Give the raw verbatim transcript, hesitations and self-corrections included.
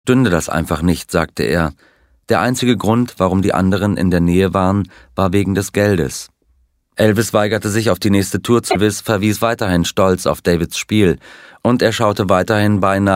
Stünde das einfach nicht, sagte er. Der einzige Grund, warum die anderen in der Nähe waren, war wegen des Geldes. Elvis weigerte sich, auf die nächste Tour zu wissen, verwies weiterhin stolz auf Davids Spiel, und er schaute weiterhin beinahe